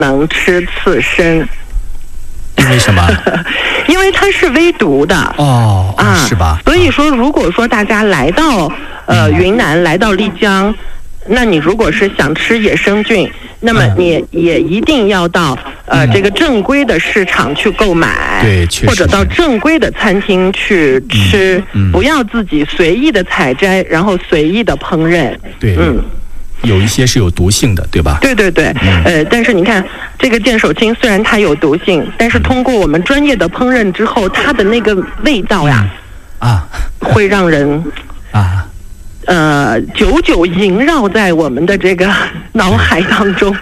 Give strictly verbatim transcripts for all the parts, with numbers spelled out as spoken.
能吃刺身。 因为什么？ 因为它是微毒的哦，啊，是吧？ 所以说，如果说大家来到呃、嗯、云南，来到丽江，那你如果是想吃野生菌，那么你也一定要到呃、嗯、这个正规的市场去购买， 对，确实， 或者到正规的餐厅去吃， 嗯嗯、 不要自己随意的采摘，然后随意的烹饪。 对，嗯。有一些是有毒性的，对吧？ 对对对，嗯、呃，但是你看这个剑手青，虽然它有毒性，但是通过我们专业的烹饪之后，它的那个味道呀， 嗯、啊， 会让人啊， 呃，久久萦绕在我们的这个脑海当中。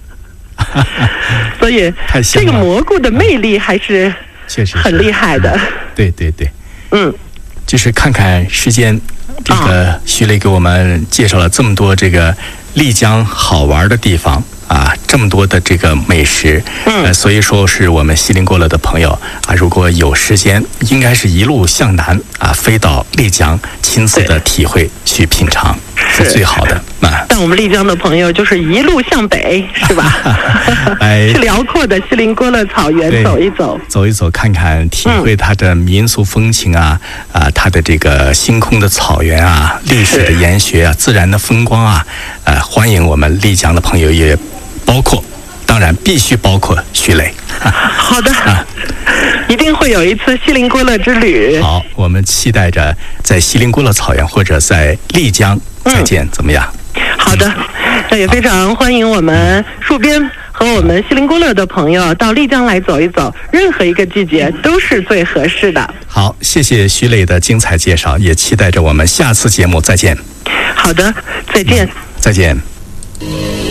所以这个蘑菇的魅力还是确实很厉害的。 对对对， 嗯， 就是看看时间。这个徐雷给我们介绍了这么多这个丽江好玩的地方啊，这么多的这个美食， 嗯， 呃，所以说是我们西林郭勒的朋友啊，如果有时间，应该是一路向南啊，飞到丽江，亲自的体会去品尝，是最好的啊。 但我们丽江的朋友就是一路向北，是吧？ 哎， 去辽阔的西林郭勒草原走一走， 走一走，看看，体会它的民俗风情啊，嗯、啊，它的这个星空的草原啊，历史的研学啊，自然的风光啊，呃，欢迎我们丽江的朋友，也包括，当然必须包括徐雷。 好的，啊、一定会有一次西林郭勒之旅。 好，我们期待着在西林郭勒草原或者在丽江再见，嗯、怎么样？ 好的，那也非常欢迎我们戍边和我们西林郭勒的朋友到丽江来走一走，任何一个季节都是最合适的。 好，谢谢徐磊的精彩介绍，也期待着我们下次节目再见。 好的，再见。 嗯、再见。